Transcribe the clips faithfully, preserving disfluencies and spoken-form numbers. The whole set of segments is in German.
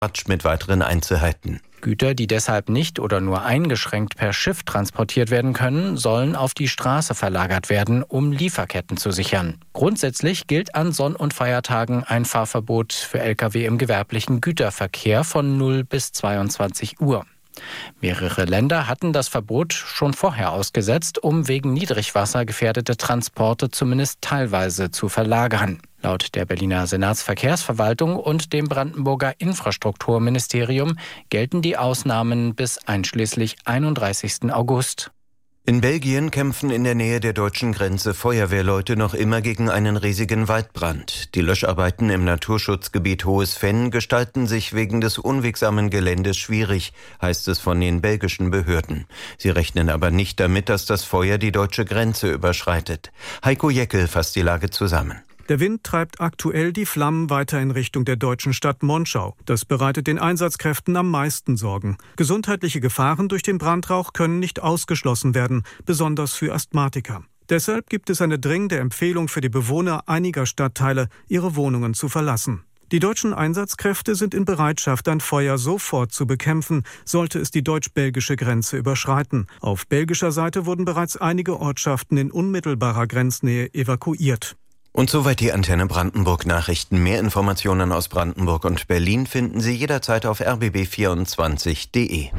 Quatsch mit weiteren Einzelheiten. Güter, die deshalb nicht oder nur eingeschränkt per Schiff transportiert werden können, sollen auf die Straße verlagert werden, um Lieferketten zu sichern. Grundsätzlich gilt an Sonn- und Feiertagen ein Fahrverbot für L K W im gewerblichen Güterverkehr von null bis zweiundzwanzig Uhr. Mehrere Länder hatten das Verbot schon vorher ausgesetzt, um wegen Niedrigwasser gefährdete Transporte zumindest teilweise zu verlagern. Laut der Berliner Senatsverkehrsverwaltung und dem Brandenburger Infrastrukturministerium gelten die Ausnahmen bis einschließlich einunddreißigsten August. In Belgien kämpfen in der Nähe der deutschen Grenze Feuerwehrleute noch immer gegen einen riesigen Waldbrand. Die Löscharbeiten im Naturschutzgebiet Hohes Venn gestalten sich wegen des unwegsamen Geländes schwierig, heißt es von den belgischen Behörden. Sie rechnen aber nicht damit, dass das Feuer die deutsche Grenze überschreitet. Heiko Jeckel fasst die Lage zusammen. Der Wind treibt aktuell die Flammen weiter in Richtung der deutschen Stadt Monschau. Das bereitet den Einsatzkräften am meisten Sorgen. Gesundheitliche Gefahren durch den Brandrauch können nicht ausgeschlossen werden, besonders für Asthmatiker. Deshalb gibt es eine dringende Empfehlung für die Bewohner einiger Stadtteile, ihre Wohnungen zu verlassen. Die deutschen Einsatzkräfte sind in Bereitschaft, ein Feuer sofort zu bekämpfen, sollte es die deutsch-belgische Grenze überschreiten. Auf belgischer Seite wurden bereits einige Ortschaften in unmittelbarer Grenznähe evakuiert. Und soweit die Antenne Brandenburg Nachrichten. Mehr Informationen aus Brandenburg und Berlin finden Sie jederzeit auf r b b vierundzwanzig punkt d e.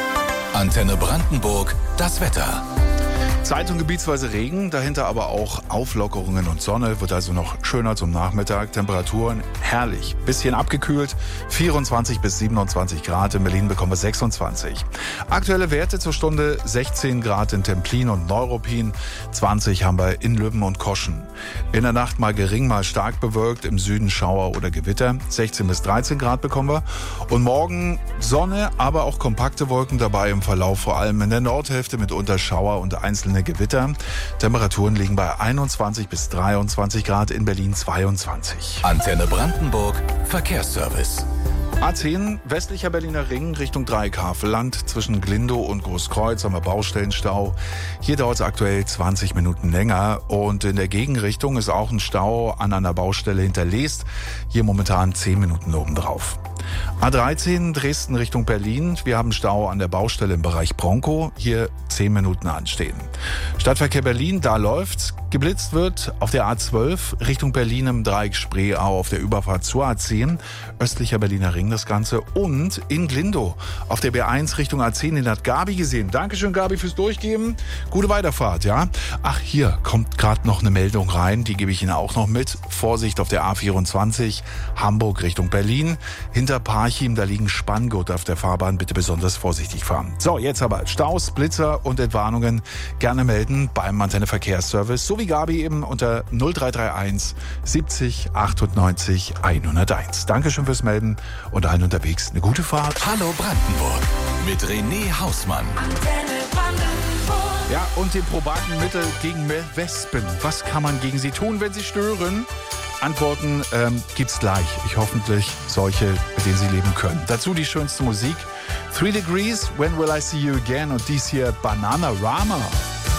Antenne Brandenburg, das Wetter. Zeit und gebietsweise Regen, dahinter aber auch Auflockerungen und Sonne, wird also noch schöner zum Nachmittag. Temperaturen herrlich, bisschen abgekühlt, vierundzwanzig bis siebenundzwanzig Grad, in Berlin bekommen wir sechsundzwanzig. Aktuelle Werte zur Stunde sechzehn Grad in Templin und Neuruppin, zwanzig haben wir in Lübben und Koschen. In der Nacht mal gering, mal stark bewölkt, im Süden Schauer oder Gewitter, sechzehn bis dreizehn Grad bekommen wir. Und morgen Sonne, aber auch kompakte Wolken dabei im Verlauf, vor allem in der Nordhälfte mitunter Schauer und einzelne Gewitter. Temperaturen liegen bei einundzwanzig bis dreiundzwanzig Grad, in Berlin zweiundzwanzig. Antenne Brandenburg, Verkehrsservice. A zehn, westlicher Berliner Ring Richtung Dreieckhavelland. Zwischen Glindow und Großkreuz haben wir Baustellenstau. Hier dauert es aktuell zwanzig Minuten länger. Und in der Gegenrichtung ist auch ein Stau an einer Baustelle hinterlegt. Hier momentan zehn Minuten obendrauf. A dreizehn, Dresden Richtung Berlin. Wir haben Stau an der Baustelle im Bereich Bronco. Hier zehn Minuten anstehen. Stadtverkehr Berlin, da läuft's. Geblitzt wird auf der A zwölf Richtung Berlin im Dreieck Spreeau auf der Überfahrt zur A zehn. Östlicher Berliner Ring das Ganze. Und in Glindow auf der B eins Richtung A zehn, den hat Gabi gesehen. Dankeschön, Gabi, fürs Durchgeben. Gute Weiterfahrt, ja? Ach, hier kommt gerade noch eine Meldung rein. Die gebe ich Ihnen auch noch mit. Vorsicht auf der A vierundzwanzig, Hamburg Richtung Berlin. Hinter Parchim, da liegen Spanngurte auf der Fahrbahn. Bitte besonders vorsichtig fahren. So, jetzt aber Staus, Blitzer und Entwarnungen gerne melden beim Antenne Verkehrsservice. So wie Gabi eben unter null drei drei eins siebzig achtundneunzig hunderteins. Dankeschön fürs Melden und allen unterwegs eine gute Fahrt. Hallo Brandenburg mit René Hausmann. Antenne Brandenburg. Ja, und dem probaten Mittel gegen Wespen. Was kann man gegen sie tun, wenn sie stören? Antworten ähm, gibt's gleich. Ich hoffentlich solche, mit denen Sie leben können. Dazu die schönste Musik. Three Degrees, When Will I See You Again? Und dies hier Bananarama.